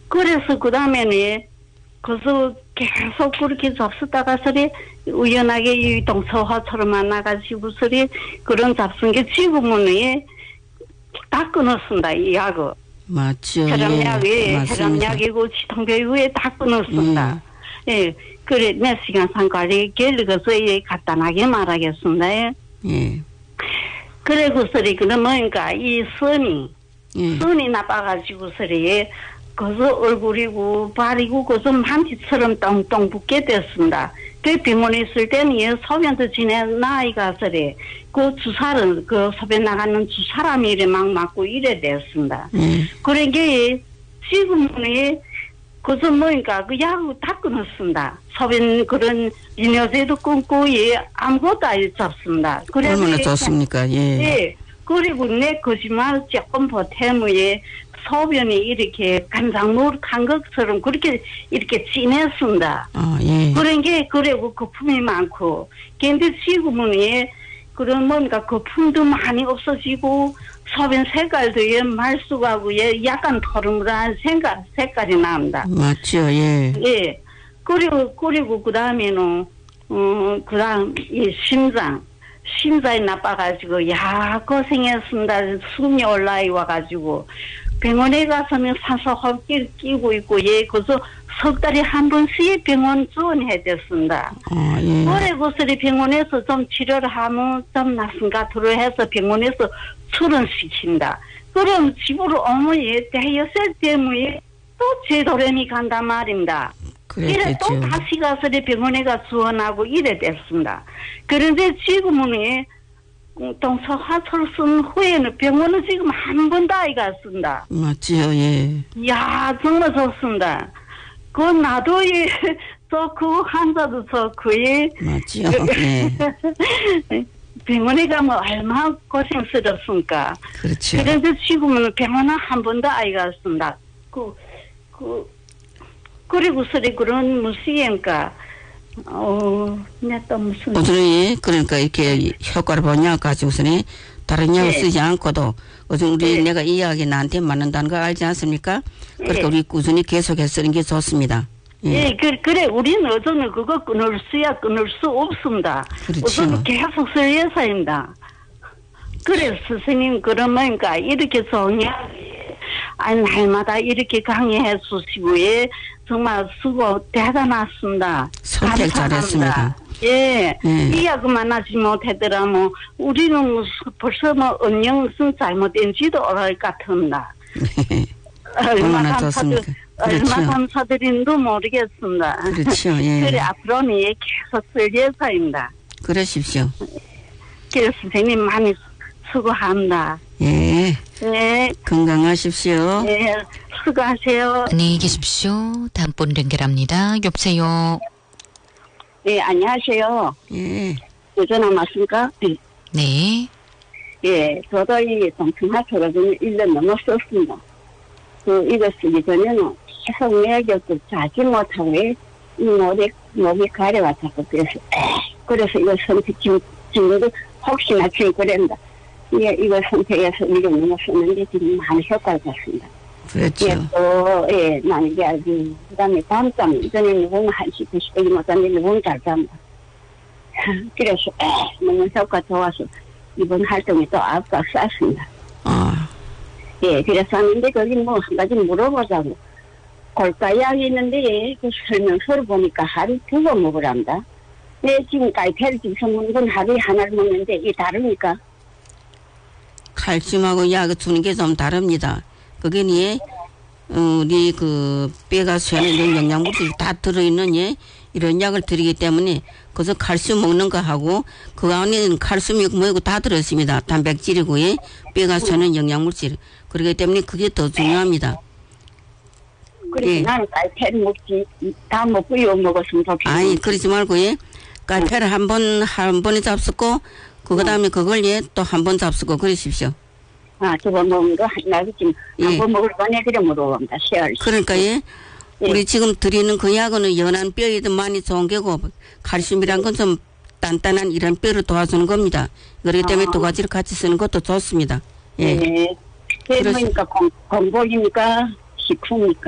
그래서 그 다음에는 그래서 계속 그렇게 잡수다가 서리 우연하게 이 동서화처럼 만나가지고 서리 그런 잡순 게 지금은 다 끊었습니다. 이 약을. 맞죠. 혈압약이고 치통배후에 다 끊었습니다. 예. 그래, 내 시간 상관리 결리고서 간단하게 말하겠습니다. 예. 그래, 그 소리, 그러니까 이 선이 나빠가지고 소리, 그래서 얼굴이고 발이고 그래서 만지처럼 똥똥 붓게 됐습니다. 그 병원에 있을 때는 소변도 지낸 나이가 소리, 그 주사를, 그 소변 나가는 주사람이 이래 막 맞고 이래 됐습니다. 그런 게 지금은 그래서 뭐니까 그 약을 다 끊었습니다. 소변 그런 비뇨제도 끊고 아무것도 안 잡습니다. 얼마나 좋습니까? 예. 예. 그리고 내 거짓말 조금 보태면 소변이 이렇게 간장노릇한 것처럼 그렇게 이렇게 진했습니다. 예. 그런 게 그리고 거품이 많고 근데 지금은 그런 뭔가 거품도 많이 없어지고 소변 색깔도 말쑥하고 약간 토르무한 색깔이 납니다. 맞죠, 예. 예. 그리고 그 다음에는 그다음 이 심장이 나빠가지고 고생했습니다. 숨이 올라와가지고 병원에 가서는 산소호흡기를 끼고 있고 그래서 석 달에 한 번씩 병원 지원해야 됐습니다. 예. 그리고 병원에서 좀 치료를 하면 좀 낫은가 해서 병원에서 출원시킨다. 그럼 집으로 오면 대여세 때문에 또 제도рем이 간단 말입니다. 이래 또 다시 가서 병원에 가 지원하고 이래 됐습니다. 그런데 지금은 동서화철 쓴 후에는 병원은 지금 한 번도 안 갔습니다. 맞지요, 예. 이야, 정말 좋습니다. 그 나도 좋고 환자도 좋고 맞지요, 예. 병원에 가면 얼마나 고생스럽습니까? 그렇죠. 그래서 지금은 병원은 한 번도 안 갔습니다. 그리고 그런 무시행가 또 무슨 우선이 그러니까 이렇게 효과를 보냐 가지고서는 다른 약을 쓰지 않고도 우선 우리 내가 이 약이 나한테 맞는다는 거 알지 않습니까? 그러니까 우리 꾸준히 계속해서 쓰는 게 좋습니다. 예, 그래 우리는 어쩌면 그거 끊을 수 없습니다. 그렇죠. 우선 계속 쓸 예사입니다. 그래 스님 그러니까 이렇게 좋은 약 날마다 이렇게 강의해 주시고 정말 수고 대단하십니다. 선택 잘했습니다. 예. 이 약만 하지 못하더라면 우리는 벌써 언영선 잘못된지도 모를 것 같습니다. 얼마나 좋습니까? 얼마 감사드린도 모르겠습니다. 그렇죠. 예. 그래 앞으로는 계속 쓸 예사입니다. 그러십시오. 그래서 선생님 많이 수고합니다. 예. 네. 건강하십시오. 네. 수고하세요. 안녕히 계십시오. 다음 분 연결합니다. 여보세요. 네, 안녕하세요. 예. 전화 맞습니까? 네. 예, 저도 이 동청하초를 1년 넘었었습니다. 이거 쓰기 전에는 계속 매겼고 자지 못하고 이 목이 가려왔다고 그래서 이거 선택 지금도 혹시나 지금 그랬다. 이거 선택해서 1년 넘었었는데 지금 많이 효과를 봤습니다. 그렇죠. 나는 이게 알지. 그 다음에 밤잠, 이전에 누구는 1시, 2시까지 못하는데 누구는 잘 잡니다. 그래서, 너무 효과 좋아서, 이번 활동에 또 아까 쌌습니다. 예, 그래서 하는데, 거기 한 가지 물어보자고. 골가약이 있는데, 그 설명서를 보니까 하루 2번 먹으랍니다. 네, 지금 갈피를 집서 먹는 건 하루에 하나를 먹는데, 이게 다릅니까? 칼슘하고 약을 주는 게 좀 다릅니다. 그게 우리 뼈가 쇠는 영양물질이 다 들어있는 이런 약을 드리기 때문에 그래서 칼슘 먹는 거 하고 그 안에는 칼슘이 뭐고 다 들어있습니다. 단백질이고 뼈가 쇠는 영양물질. 그렇기 때문에 그게 더 중요합니다. 그래서 나는 갈피를 먹지 다 먹고 이거 먹었으면 좋겠어. 아니 그러지 말고 갈피를 한 번에 잡수고 그 다음에 그걸 또 한 번 잡수고 그러십시오. 저거 먹은 거, 나도 지금, 한번 먹을 거네, 그래 물어봅니다, 시알. 그러니까, 우리 지금 드리는 그 약은 연한 뼈에도 많이 좋은 게고, 칼슘이란 건 좀 단단한 이런 뼈를 도와주는 겁니다. 그렇기 때문에 두 가지를 같이 쓰는 것도 좋습니다. 예. 그러니까 공복입니까? 식품입니까?